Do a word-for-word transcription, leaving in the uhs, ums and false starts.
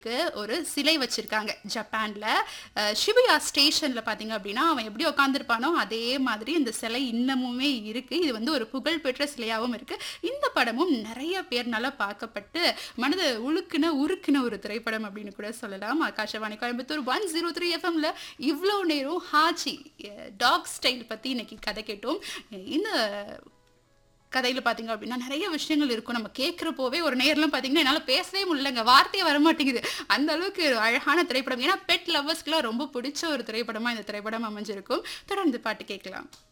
க்கு ஒரு சிலை வச்சிருக்காங்க ஜப்பான்ல. அ ஷிபுயா ஸ்டேஷன்ல பார்த்தீங்க அப்டின்னா, அவன் எப்படி உட்கார்ந்திருப்பானோ, அதே மாதிரி இந்த சிலை இன்னமுமே இருக்கு. இது வந்து ஒரு புகழ்பெற்ற சிலையாவும் இருக்கு. இந்த படமும் நெறைய பேர்னால பார்க்கப்பட்டு, மனத உழுக்குன, உருக்குன ஒரு திரைப்படம் அப்படின்னு கூட சொல்லலாம். ஆகாஷவாணி கோயம்புத்தூர் நூற்று மூன்று எஃப்எம்ல இவ்ளோ நேரம் ஹாச்சி அ டாக் ஸ்டைல் பத்தி இன்னைக்கு கதை கேட்டோம். இந்த கதையில பார்த்தீங்க அப்டின்னா, நெறைய விஷயங்கள் இருக்கும். நம்ம கேட்கிறப்போவே ஒரு நேரம்லாம் பார்த்தீங்கன்னா, என்னால பேசவே முடியலங்க. வார்த்தையே வரமாட்டேங்குது. அந்த அளவுக்கு அழகான திரைப்படம். ஏன்னா, பெட் லவ்வர்ஸ்க்குலாம் ரொம்ப பிடிச்ச ஒரு திரைப்படமா இந்த திரைப்படம் அமைஞ்சிருக்கும். தொடர்ந்து பாட்டு கேட்கலாம்.